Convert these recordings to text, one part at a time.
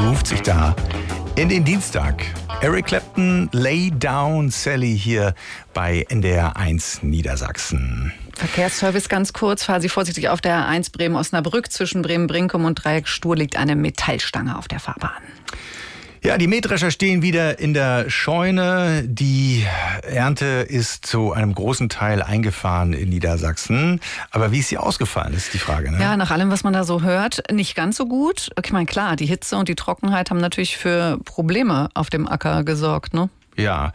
groovt sich da in den Dienstag. Eric Clapton, Lay Down Sally hier bei NDR 1 Niedersachsen. Verkehrsservice ganz kurz. Fahren Sie vorsichtig auf der A1 Bremen-Osnabrück. Zwischen Bremen-Brinkum und Dreieck-Stur liegt eine Metallstange auf der Fahrbahn. Ja, die Mähdrescher stehen wieder in der Scheune. Die Ernte ist zu einem großen Teil eingefahren in Niedersachsen. Aber wie ist sie ausgefallen, ist die Frage, ne? Ja, nach allem, was man da so hört, nicht ganz so gut. Ich meine, klar, die Hitze und die Trockenheit haben natürlich für Probleme auf dem Acker gesorgt, ne? Ja,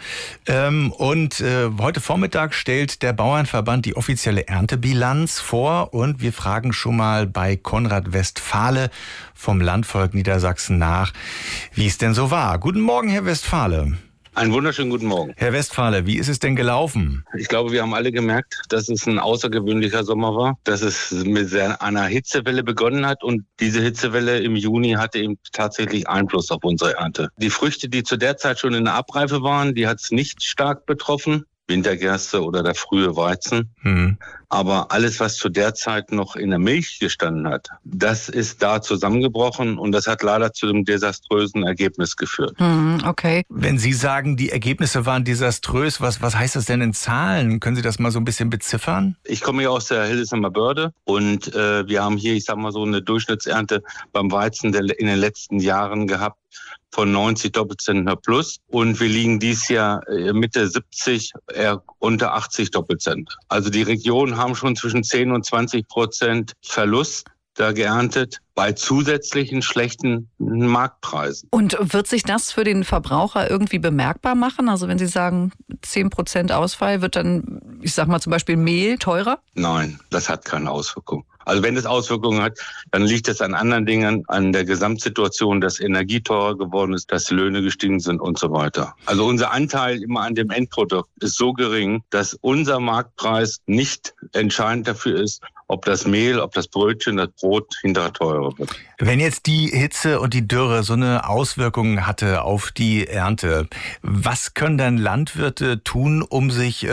heute Vormittag stellt der Bauernverband die offizielle Erntebilanz vor und wir fragen schon mal bei Konrad Westphale vom Landvolk Niedersachsen nach, wie es denn so war. Guten Morgen, Herr Westphale. Einen wunderschönen guten Morgen. Herr Westphale, wie ist es denn gelaufen? Ich glaube, wir haben alle gemerkt, dass es ein außergewöhnlicher Sommer war, dass es mit einer Hitzewelle begonnen hat und diese Hitzewelle im Juni hatte eben tatsächlich Einfluss auf unsere Ernte. Die Früchte, die zu der Zeit schon in der Abreife waren, die hat es nicht stark betroffen. Wintergerste oder der frühe Weizen. Aber alles, was zu der Zeit noch in der Milch gestanden hat, das ist da zusammengebrochen und das hat leider zu einem desaströsen Ergebnis geführt. Okay. Wenn Sie sagen, die Ergebnisse waren desaströs, was heißt das denn in Zahlen? Können Sie das mal so ein bisschen beziffern? Ich komme ja aus der Hildesheimer Börde und wir haben hier, ich sag mal so eine Durchschnittsernte beim Weizen in den letzten Jahren gehabt von 90 Doppelzentner plus und wir liegen dieses Jahr Mitte 70, eher unter 80 Doppelzent. Also die Regionen haben schon zwischen 10 und 20% Verlust da geerntet bei zusätzlichen schlechten Marktpreisen. Und wird sich das für den Verbraucher irgendwie bemerkbar machen? Also wenn Sie sagen 10% Ausfall, wird dann, ich sag mal zum Beispiel Mehl teurer? Nein, das hat keine Auswirkung. Also wenn es Auswirkungen hat, dann liegt es an anderen Dingen, an der Gesamtsituation, dass Energie teurer geworden ist, dass die Löhne gestiegen sind und so weiter. Also unser Anteil immer an dem Endprodukt ist so gering, dass unser Marktpreis nicht entscheidend dafür ist, ob das Mehl, ob das Brötchen, das Brot hinterher teurer wird. Wenn jetzt die Hitze und die Dürre so eine Auswirkung hatte auf die Ernte, was können dann Landwirte tun, um sich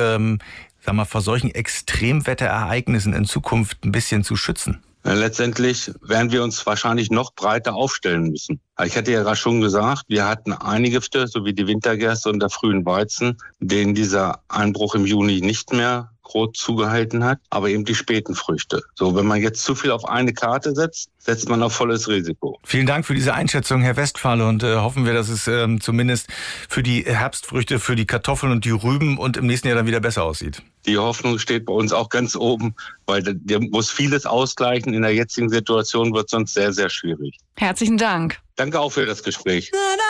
vor solchen Extremwetterereignissen in Zukunft ein bisschen zu schützen? Letztendlich werden wir uns wahrscheinlich noch breiter aufstellen müssen. Ich hatte ja gerade schon gesagt, wir hatten einige Früchte, so wie die Wintergerste und der frühen Weizen, denen dieser Einbruch im Juni nicht mehr groß zugehalten hat, aber eben die späten Früchte. So, wenn man jetzt zu viel auf eine Karte setzt, setzt man auf volles Risiko. Vielen Dank für diese Einschätzung, Herr Westphale, und hoffen wir, dass es zumindest für die Herbstfrüchte, für die Kartoffeln und die Rüben und im nächsten Jahr dann wieder besser aussieht. Die Hoffnung steht bei uns auch ganz oben, weil der muss vieles ausgleichen. In der jetzigen Situation wird es sonst sehr, sehr schwierig. Herzlichen Dank. Danke auch für das Gespräch.